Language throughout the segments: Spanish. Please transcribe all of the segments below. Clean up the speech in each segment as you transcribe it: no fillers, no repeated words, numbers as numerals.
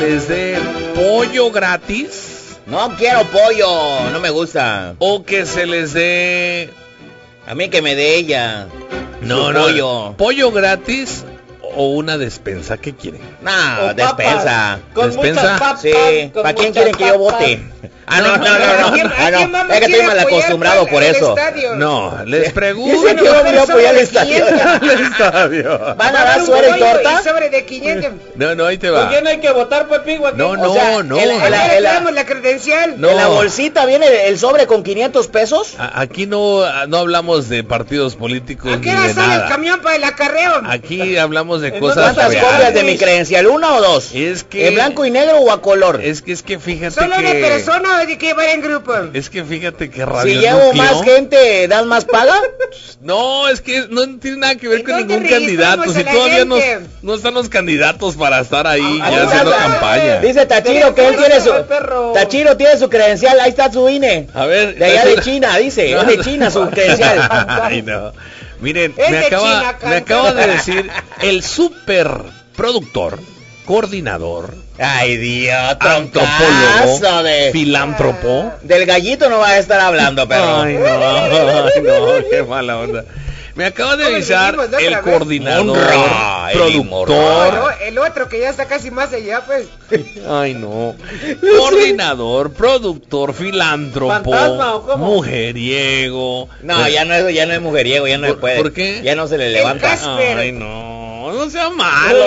les dé pollo gratis. No quiero pollo, no me gusta. O que se les dé... A mí que me dé ella. No, pollo. Pollo gratis o una despensa, ¿qué quieren? No, despensa. Con ¿Despensa? Papas, sí. ¿Para quién quieren que yo vote? No. Es que estoy mal acostumbrado por eso. No, les pregunto. Dice que voy a apoyar el estadio. ¿Van a dar suero y torta? Sobre de 500. No, ahí te va. ¿Por qué no hay que votar, Pepín? No. Tenemos la credencial. No. ¿En la bolsita viene el sobre con 500 pesos? Aquí no hablamos de partidos políticos ¿A qué hora sale el camión para el acarreo? Aquí hablamos de cosas ¿Cuántas copias de mi credencial? ¿Una o dos? Es que... ¿En blanco y negro o a color? Es que fíjate ¿Solo que... una persona o de que va en grupo? Es que fíjate que Radio Si llevo Núcleo... más gente, ¿dan más paga? No, es que no tiene nada que ver con ¿Dónde ningún candidato. Si todavía no están los candidatos para estar ahí ya haciendo campaña. Dice Tachiro que él tiene su... Tachiro tiene su credencial, ahí está su INE. A ver... De allá de China, dice. Es de China su credencial. Ay, no. Miren, me acaba de decir el super productor, coordinador, ay Dios, antropólogo, filántropo. Del gallito no va a estar hablando, perro. Ay, no, qué mala onda. Me acaba de avisar el coordinador, productor. El otro que ya está casi más allá, pues. Ay, no. Coordinador, productor, filántropo, mujeriego. No, ya no es mujeriego, ya no se puede. ¿Por qué? Ya no se le levanta. Ay, no sea malo.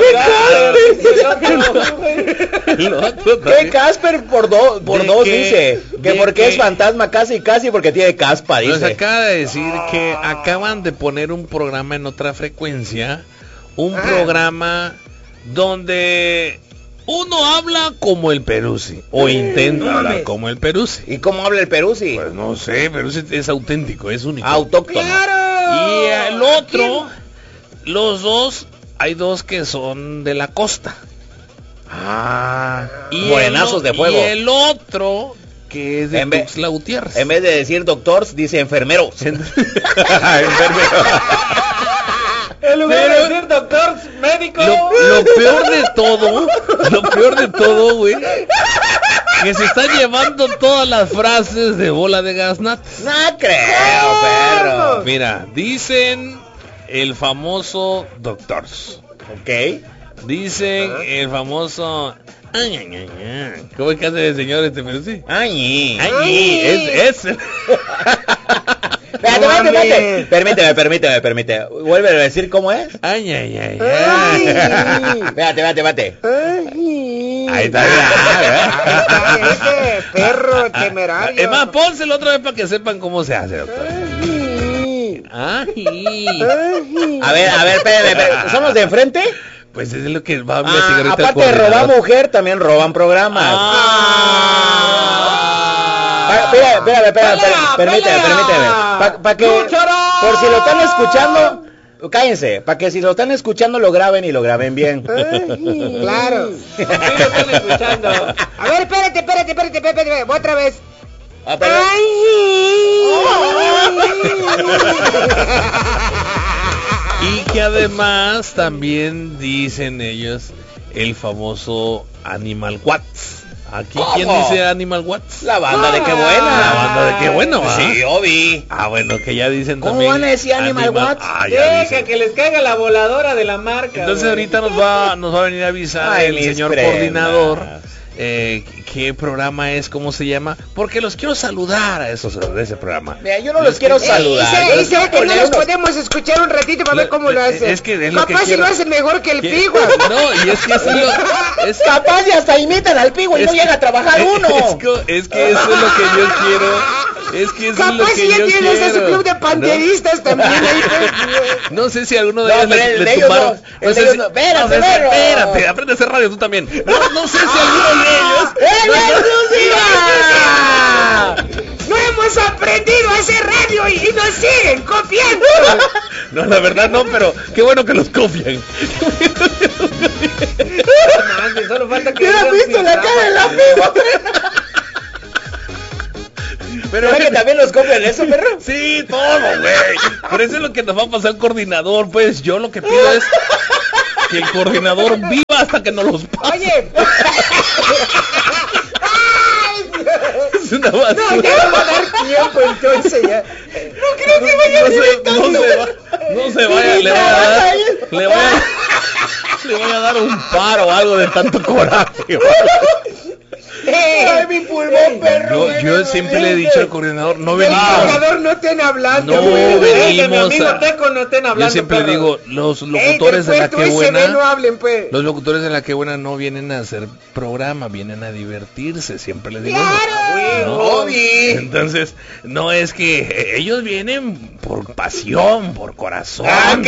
¿Qué Casper por dos dice? Que porque es fantasma casi porque tiene caspa, dice. Nos acaba de decir que acaban de poner un programa en otra frecuencia, un programa donde uno habla como el Peruzzi, o intenta hablar como el Peruzzi. ¿Y cómo habla el Peruzzi? Pues no sé, Peruzzi es auténtico, es único. Autóctono. ¡Claro! Y el otro, los dos, hay dos que son de la costa. Morenazos de fuego. Y el otro que es de Tuxtla Gutiérrez. En vez de decir doctors, dice enfermero. Enfermero. En lugar de decir doctor, médico. Lo peor de todo, güey, que se están llevando todas las frases de Bola de Gaznates. No creo, perro. Mira, dicen el famoso doctors. Ok. Dicen el famoso... ¿Cómo es que hace el señor este Peruzzi? Es... Espérate. Permíteme. Vuelve a decir cómo es. Espérate. Ahí está. Ese perro temerario. Es más, pónselo otra vez para que sepan cómo se hace, doctor. A ver, espérame. ¿Son los de enfrente? Pues es lo que va a investigar ahorita. Aparte de robar mujer, también roban programas. Espérame. Permíteme. Para que, por si lo están escuchando, cállense. Para que si lo están escuchando, lo graben y lo graben bien. Claro. Sí, lo están escuchando. A ver, espérate. Otra vez. Y que además también dicen ellos el famoso Animal Watts. Aquí, ¿cómo? ¿Quién dice Animal Watts? La banda de Qué Buena. La banda de Qué Bueno, ¿va? Sí, yo vi. Bueno, que ya dicen ¿cómo también. van a decir Animal Watts? Deja que les caiga la voladora de la marca. Entonces ahorita nos va a venir a avisar el señor coordinador. ¿Qué programa es? ¿Cómo se llama? Porque los quiero saludar a esos de ese programa. Mira, yo no los quiero saludar. Y sé que no los podemos escuchar un ratito para ver cómo lo hacen. Es que es capaz si lo hacen mejor que el Pigua. No, y es que es capaz y hasta imitan al Pigua y no llega a trabajar uno. Es que eso es lo que yo quiero. Es que eso es lo que yo quiero. Capaz si ya tienes ese club de panderistas también ahí. No sé si alguno de ellos le tumbaron. Espérate, aprende a hacer radio tú también. No sé si alguno de ellos. No hemos aprendido a hacer radio y nos siguen copiando. No, la verdad no, pero qué bueno que los copian. Solo falta que hubieras visto la cara de la Pigua. Pero que también los copian eso, perro. Sí, todo, güey. Por eso es lo que nos va a pasar el coordinador. Pues yo lo que pido es que el coordinador viva hasta que nos los pase. Oye. una basura. No, ya no va a dar tiempo, entonces ya. No creo que vaya no se vaya, le voy a dar un paro o algo de tanto coraje. Ay, mi pulmón, perro. Yo siempre le he dicho al coordinador, no venimos. El coordinador no estén hablando. No venimos. Mi amigo Teco no estén hablando. Yo siempre perro. digo, los locutores de La Que no Buena, hablen, pues. los locutores de La Que Buena no vienen a hacer programa, vienen a divertirse, siempre les digo. Claro, ¿no? Entonces, no es que ellos vienen por pasión, por corazón.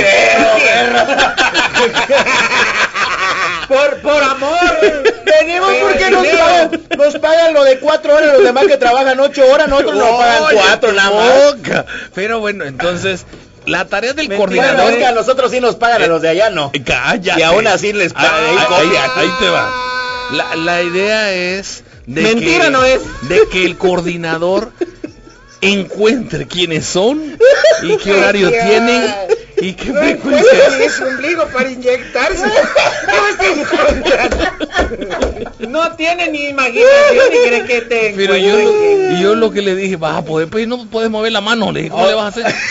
Por amor. Venimos porque nos pagan lo de 4 horas, los demás que trabajan 8 horas, nosotros nos pagan 4 nada más. Pero bueno, entonces, la tarea del Bueno, coordinador... es que a nosotros sí nos pagan, a los de allá no. Cállate. Y aún así les pagan. Ahí te va. La idea es... Mentira no es. De que el coordinador encuentre quiénes son y qué horario tienen y qué frecuencia. Es un ombligo para inyectarse. No estoy encontrando. No tiene ni imaginación ni cree que te. Pero yo lo que le dije, vas a poder, pues no puedes mover la mano, le dije, ¿cómo le vas a hacer?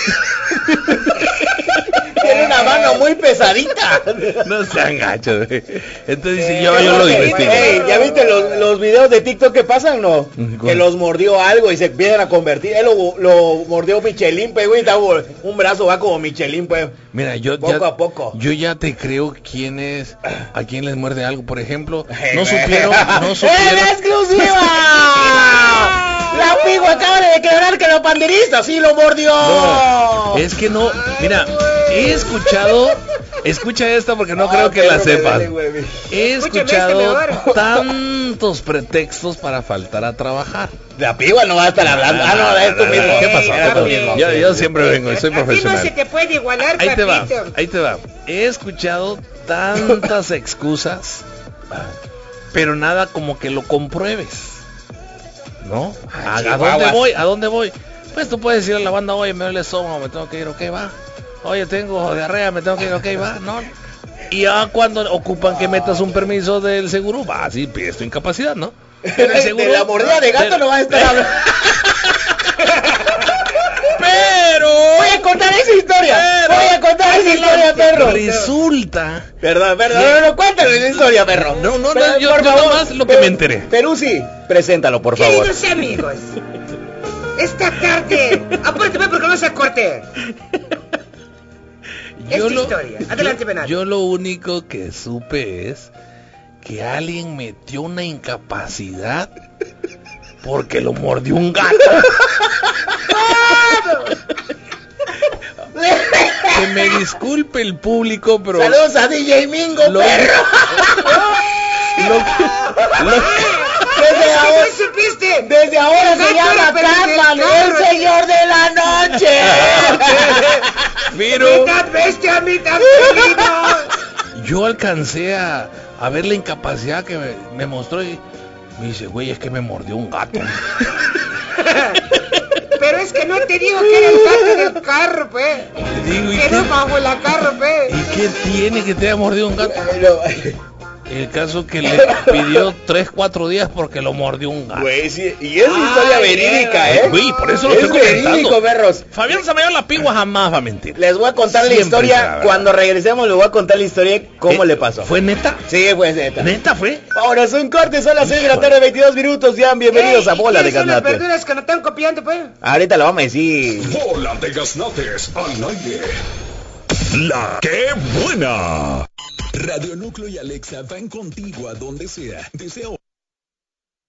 Tiene una mano muy pesadita. No sean gachos. Entonces dice, yo lo investigo. Ey, ¿ya viste los videos de TikTok que pasan, no? Que los mordió algo y se empiezan a convertir. Él lo mordió Michelin, pues, güey, un brazo va como Michelin, pues. Mira, poco a poco. Yo ya te creo a quién les muerde algo, por ejemplo. No ¡En supieron. exclusiva! La Pigua acaba de declarar que los panderistas sí lo mordió. No, es que no, mira, he escuchado, escucha esta porque no creo que la sepas. He escuchado tantos pretextos para faltar a trabajar. La Pigua no va a estar hablando. No, es tú mismo. ¿Qué pasó? Yo siempre vengo, soy profesional. No se te puede igualar, ahí te va. He escuchado tantas excusas, pero nada como que lo compruebes. ¿No? ¿A dónde voy? Pues tú puedes decir a la banda, oye, me duele el estómago, me tengo que ir, ok, va. Oye, tengo diarrea, me tengo que ir, ok, va. No. Y ya cuando ocupan que metas un permiso del seguro, va, sí, pides tu incapacidad, ¿no? Pero el seguro, de la mordida de gato no va a estar hablando. Pero voy a contar esa historia, perro. Resulta. Perdón, no, cuéntale esa historia, perro. No, yo nada más lo que me enteré. Peruzzi, preséntalo, por favor. Queridos amigos, esta tarde, apúrate porque no se corte. Historia. Adelante, Benal. Yo lo único que supe es que alguien metió una incapacidad porque lo mordió un gato. Que me disculpe el público, pero... Saludos a DJ Mingo, perro. Desde ahora se llama Batman, el señor de la noche. Pero... mitad bestia, mitad felino. Yo alcancé a ver la incapacidad que me mostró y me dice, güey, es que me mordió un gato. Pero es que no te digo que era el gato del carro, pues. Te digo, quedó bajo la carro, pues. ¿Y qué tiene que te haya mordido un gato? El caso que le pidió 3-4 días porque lo mordió un gato. Güey, sí, y es historia verídica, Güey, por eso lo estoy comentando. Verídico, perros. Fabián Samayoa La Pigua jamás va a mentir. Les voy a contar la historia. Cuando regresemos les voy a contar la historia cómo le pasó. ¿Fue neta? Sí, fue neta. ¿Neta fue? Ahora son cortes, son las 6 de la tarde, 22 minutos. Sean bienvenidos a Bola de Gaznates. Las verduras que no están copiando, pues. Ahorita lo vamos a decir. Bola de Gaznates al aire. La Que Buena. Radio Núcleo y Alexa van contigo a donde sea. Desea